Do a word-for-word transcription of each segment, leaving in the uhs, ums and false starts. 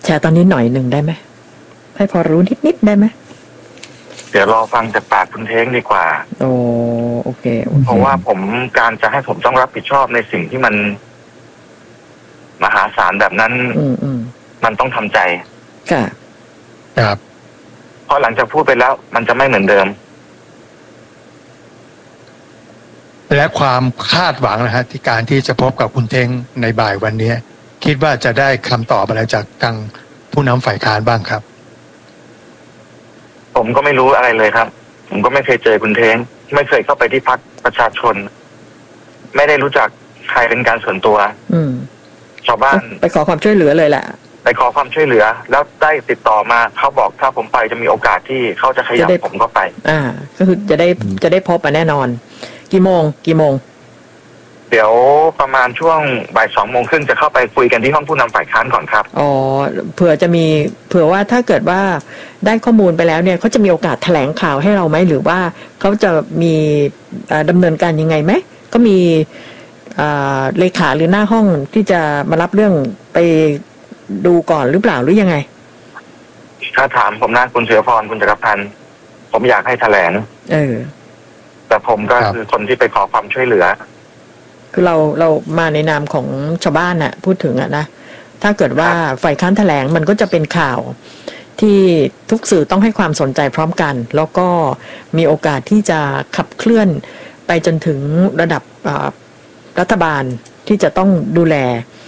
ชร์ตอนนี้หน่อยหนึ่งได้ไหมให้พอรู้นิดๆได้ไหมเดี๋ยวรอฟังจากปากคุณเท้งดีกว่าโอ้โอเคเพราะว่าผมการจะให้ผมต้องรับผิดชอบในสิ่งที่มันมหาศาลแบบนั้นมันต้องทำใจค่ะครับเพราะหลังจากพูดไปแล้วมันจะไม่เหมือนเดิมและความคาดหวังนะฮะที่การที่จะพบกับคุณเท้งในบ่ายวันนี้คิดว่าจะได้คำตอบอะไรจากทางผู้นำฝ่ายค้านบ้างครับผมก็ไม่รู้อะไรเลยครับผมก็ไม่เคยเจอคุณเท้งไม่เคยเข้าไปที่พรรคประชาชนไม่ได้รู้จักใครเป็นการส่วนตัวอืมชาวบ้านไปขอความช่วยเหลือเลยแหละไปขอความช่วยเหลือแล้วได้ติดต่อมาเขาบอกถ้าผมไปจะมีโอกาสที่เขาจะขยับผมเข้าไปอ่าก็คือจะได้จะได้พบมาแน่นอนกี่โมงกี่โมงเดี๋ยวประมาณช่วงบ่ายสองโมงครึ่งจะเข้าไปคุยกันที่ห้องผู้นำฝ่ายค้านก่อนครับอ๋อเผื่อจะมีเผื่อว่าถ้าเกิดว่าได้ข้อมูลไปแล้วเนี่ยเขาจะมีโอกาสแถลงข่าวให้เราไหมหรือว่าเขาจะมีดำเนินการยังไงไหมก็มีเลขาหรือหน้าห้องที่จะมารับเรื่องไปดูก่อนหรือเปล่าหรือยังไงถ้าถามผมนะคุณเสือพรคุณจักรพันธ์ผมอยากให้แถลงเออแต่ผมก็คือคนที่ไปขอความช่วยเหลือคือเราเรามาในนามของชาวบ้านน่ะพูดถึงอะนะถ้าเกิดว่าฝ่ายค้านแถลงมันก็จะเป็นข่าวที่ทุกสื่อต้องให้ความสนใจพร้อมกันแล้วก็มีโอกาสที่จะขับเคลื่อนไปจนถึงระดับรัฐบาลที่จะต้องดูแล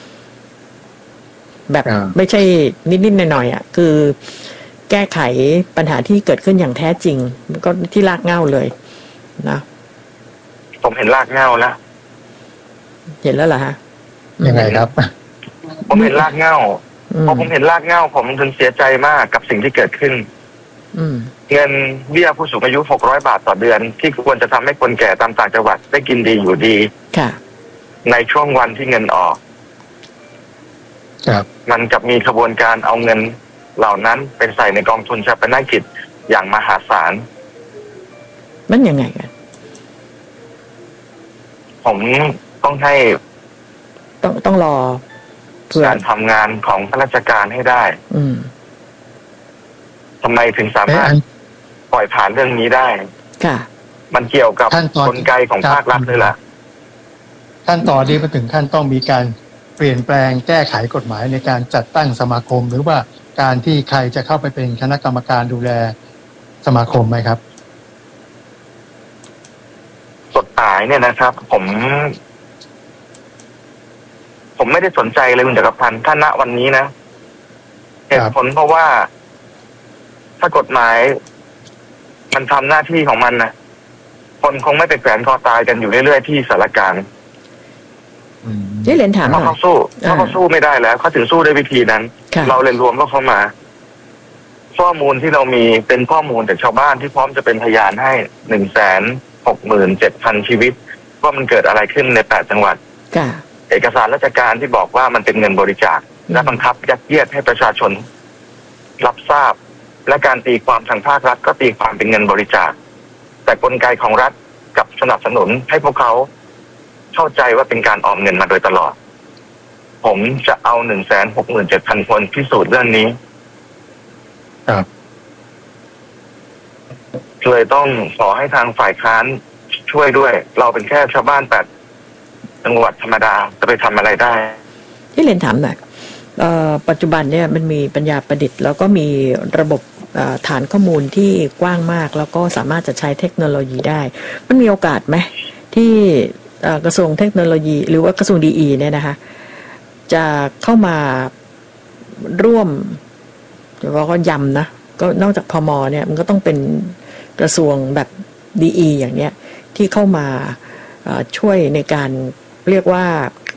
แบบไม่ใช่นิดๆหน่อยๆอ่ะคือแก้ไขปัญหาที่เกิดขึ้นอย่างแท้จริงก็ที่รากเหง้าเลยนะผมเห็นรากเหง้าแล้วเห็นแล้วเหรอฮะยังไงครับผมเห็นรากเหง้าพอผมเห็นรากเหง้าผมถึงเสียใจมากกับสิ่งที่เกิดขึ้นเงินเบี้ยผู้สูงอายุหกร้อยบาทต่อเดือนที่ควรจะทำให้คนแก่ตามต่างจังหวัดได้กินดีอยู่ดีค่ะในช่วงวันที่เงินออกครับมันกับมีขบวนการเอาเงินเหล่านั้นเป็นใส่ในกองทุนชาปนกิจอย่างมหาศาลมันยังไงกันผมต้องให้ต้องต้องรอการทำงานของข้าราชการให้ได้อืมทำไมถึงสามารถปล่อยผ่านเรื่องนี้ได้ค่ะมันเกี่ยวกับกลไกของภาครัฐเลยล่ะขั้นตอนนี้มาถึงขั้นต้องมีการเปลี่ยนแปลงแก้ไขกฎหมายในการจัดตั้งสมาคมหรือว่าการที่ใครจะเข้าไปเป็นคณะกรรมการดูแลสมาคมไหมครับกฎหมายเนี่ยนะครับผมผมไม่ได้สนใจเลยคุณจักรพันธ์ถ้าณวันนี้นะเหตุผลเพราะว่าถ้ากฎหมายมันทำหน้าที่ของมันนะคนคงไม่ไปแขวนคอตายกันอยู่เรื่อยๆที่สารกลางนี่เรียนถามเพราะเขาสู้เพราะเขาสู้ไม่ได้แล้วเขาถึงสู้ด้วยวิธีนั้นเราเลยรวมก็เข้ามาข้อมูลที่เรามีเป็นข้อมูลจากชาวบ้านที่พร้อมจะเป็นพยานให้หนึ่งแสนหกหมื่นเจ็ดพันชีวิตว่ามันเกิดอะไรขึ้นในแปดจังหวัดเอกสารราชการที่บอกว่ามันเป็นเงินบริจาคและบังคับยัดเยียดให้ประชาชนรับทราบและการตีความทางภาครัฐก็ตีความเป็นเงินบริจาคแต่กลไกของรัฐกับสนับสนุนให้พวกเขาเข้าใจว่าเป็นการออมเงินมาโดยตลอดผมจะเอาหนึ่งแสนหกหมื่นเจ็ดพันคนพิสูจน์เรื่องนี้ครับเลยต้องขอให้ทางฝ่ายค้านช่วยด้วยเราเป็นแค่ชาวบ้านแปดจังหวัดธรรมดาจะไปทำอะไรได้ที่เรียนถามหน่อยปัจจุบันเนี่ยมันมีปัญญาประดิษฐ์แล้วก็มีระบบฐานข้อมูลที่กว้างมากแล้วก็สามารถจะใช้เทคโนโลยีได้มันมีโอกาสไหมที่กระทรวงเทคโนโลยีหรือว่ากระทรวงดีอีเนี่ยนะคะจะเข้ามาร่วมเดี๋ยวก็ย้ำนะก็นอกจากพมเนี่ยมันก็ต้องเป็นกระทรวงแบบดีอีอย่างเนี้ยที่เข้ามาช่วยในการเรียกว่า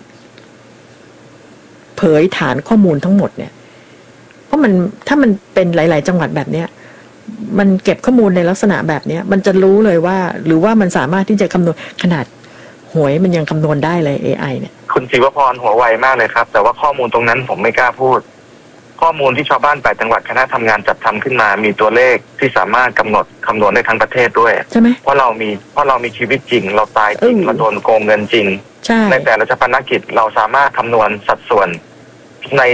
เผยฐานข้อมูลทั้งหมดเนี่ยเพราะมันถ้ามันเป็นหลายๆจังหวัดแบบเนี้ยมันเก็บข้อมูลในลักษณะแบบเนี้ยมันจะรู้เลยว่าหรือว่ามันสามารถที่จะคำนวณขนาดหวยมันยังคำนวณได้เลย เอ ไอ เนี่ยคุณศิวพรหัวไวมากเลยครับแต่ว่าข้อมูลตรงนั้นผมไม่กล้าพูดข้อมูลที่ชาวบ้านแปดจังหวัดคณะทำงานจัดทำขึ้นมามีตัวเลขที่สามารถกำหนดคำนวณได้ทั้งประเทศด้วยใช่ไหมเพราะเรามีเพราะเรามีชีวิตจริงเราตายจริงเราโดนโกงเงินจริงในแต่ละชาปนกิจเราสามารถคำนวณสัดส่วน